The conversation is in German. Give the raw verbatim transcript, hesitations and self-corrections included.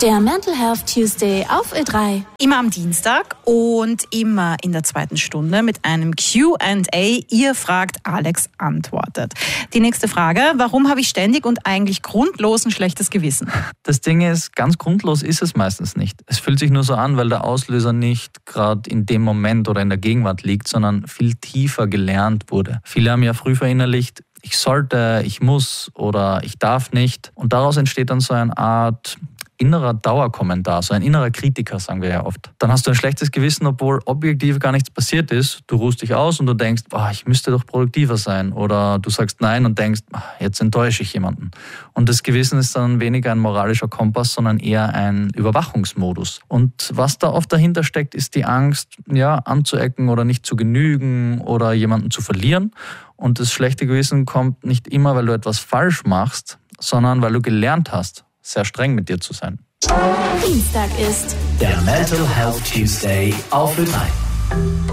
Der Mental Health Tuesday auf Ö drei. Immer am Dienstag und immer in der zweiten Stunde mit einem Q and A. Ihr fragt, Alex antwortet. Die nächste Frage: Warum habe ich ständig und eigentlich grundlos ein schlechtes Gewissen? Das Ding ist, ganz grundlos ist es meistens nicht. Es fühlt sich nur so an, weil der Auslöser nicht gerade in dem Moment oder in der Gegenwart liegt, sondern viel tiefer gelernt wurde. Viele haben ja früh verinnerlicht, ich sollte, ich muss oder ich darf nicht. Und daraus entsteht dann so eine Art innerer Dauerkommentar, so ein innerer Kritiker, sagen wir ja oft. Dann hast du ein schlechtes Gewissen, obwohl objektiv gar nichts passiert ist. Du ruhst dich aus und du denkst, oh, ich müsste doch produktiver sein. Oder du sagst Nein und denkst, jetzt enttäusche ich jemanden. Und das Gewissen ist dann weniger ein moralischer Kompass, sondern eher ein Überwachungsmodus. Und was da oft dahinter steckt, ist die Angst, ja, anzuecken oder nicht zu genügen oder jemanden zu verlieren. Und das schlechte Gewissen kommt nicht immer, weil du etwas falsch machst, sondern weil du gelernt hast, sehr streng mit dir zu sein. Dienstag ist der Mental Health Tuesday auf Ö drei.